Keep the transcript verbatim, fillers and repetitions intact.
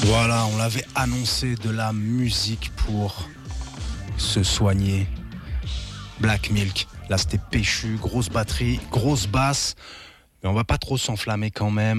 Voilà, on l'avait annoncé, de la musique pour se soigner. Black Milk, là c'était péchu, grosse batterie, grosse basse, mais on va pas trop s'enflammer quand même.